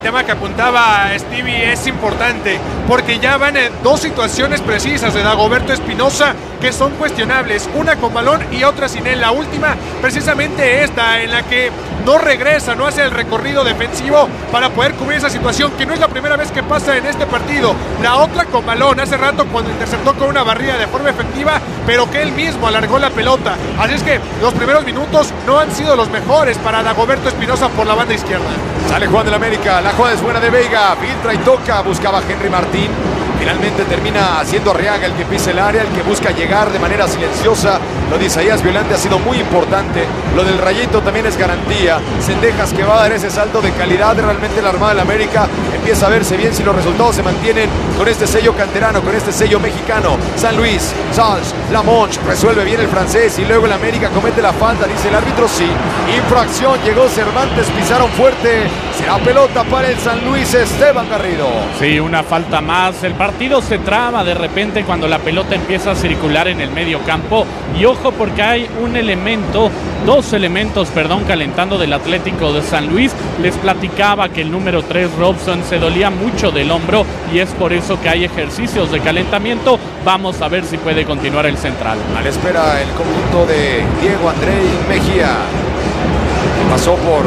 El tema que apuntaba Stevie es importante porque ya van en dos situaciones precisas de Dagoberto Espinoza que son cuestionables, una con balón y otra sin él. La última precisamente esta en la que no regresa, no hace el recorrido defensivo para poder cubrir esa situación, que no es la primera vez que pasa en este partido. La otra con balón, hace rato cuando interceptó con una barrida de forma efectiva, pero que él mismo alargó la pelota. Así es que los primeros minutos no han sido los mejores para Dagoberto Espinoza por la banda izquierda. Sale Juan del América, la jugada es buena de Veiga, filtra y toca, buscaba a Henry Martín. Finalmente termina siendo Arriaga el que pisa el área, el que busca llegar de manera silenciosa. Lo de Isaías Violante ha sido muy importante. Lo del Rayito también es garantía. Cendejas que va a dar ese salto de calidad. Realmente la Armada del América empieza a verse bien si los resultados se mantienen con este sello canterano, con este sello mexicano. San Luis, Sals, Lamonch, resuelve bien el francés y luego el América comete la falta, dice el árbitro, sí. Infracción, llegó Cervantes, pisaron fuerte. Será pelota para el San Luis, Esteban Garrido. Sí, una falta más. El partido se traba de repente cuando la pelota empieza a circular en el medio campo. Y ojo porque hay dos elementos, calentando del Atlético de San Luis. Les platicaba que el número 3, Robson, se dolía mucho del hombro y es por eso que hay ejercicios de calentamiento. Vamos a ver si puede continuar el central. A la espera el conjunto de Diego Andrei Mejía, que pasó por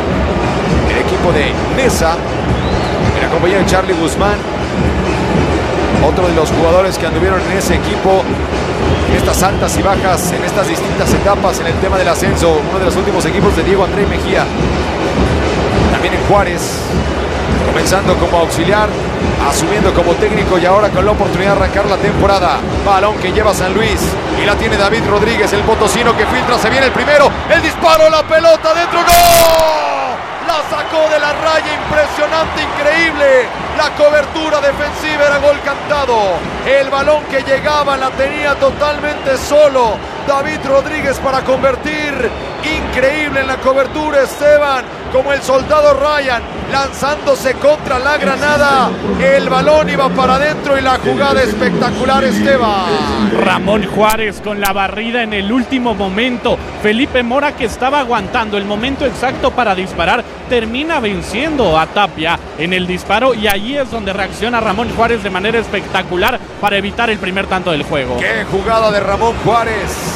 el equipo de Nesa, en la compañía de Charlie Guzmán, otro de los jugadores que anduvieron en ese equipo en estas altas y bajas, en estas distintas etapas en el tema del ascenso, uno de los últimos equipos de Diego Andrei Mejía, también en Juárez, comenzando como auxiliar, asumiendo como técnico y ahora con la oportunidad de arrancar la temporada. Balón que lleva San Luis y la tiene David Rodríguez, el potosino que filtra, se viene el primero, el disparo, la pelota dentro, ¡gol! La sacó de la raya, impresionante, increíble. La cobertura defensiva era gol cantado. El balón que llegaba la tenía totalmente solo David Rodríguez para convertir. Increíble en la cobertura, Esteban, como el soldado Ryan, lanzándose contra la granada. El balón iba para adentro y la jugada espectacular, Esteban. Ramón Juárez con la barrida en el último momento. Felipe Mora, que estaba aguantando el momento exacto para disparar, termina venciendo a Tapia en el disparo y allí es donde reacciona Ramón Juárez de manera espectacular para evitar el primer tanto del juego. ¡Qué jugada de Ramón Juárez!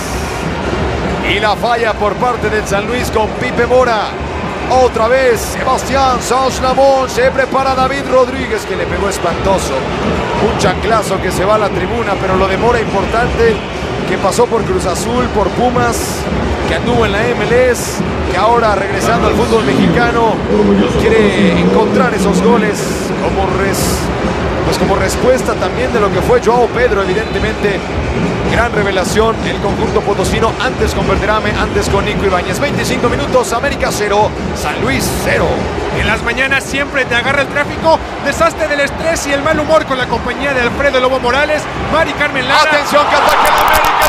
Y la falla por parte del San Luis con Pipe Mora. Otra vez Sebastián Sanz-Lamont, se prepara David Rodríguez, que le pegó espantoso. Un chanclazo que se va a la tribuna, pero lo de Mora importante, que pasó por Cruz Azul, por Pumas, que anduvo en la MLS, que ahora regresando al fútbol mexicano quiere encontrar esos goles como respuesta también de lo que fue Joao Pedro, evidentemente. Gran revelación el conjunto potosino, antes con Verderame, antes con Nico Ibáñez. 25 minutos, América 0, San Luis 0. En las mañanas siempre te agarra el tráfico, deshazte del estrés y el mal humor con la compañía de Alfredo Lobo Morales, Mari Carmen Lara. Atención que ataque el América.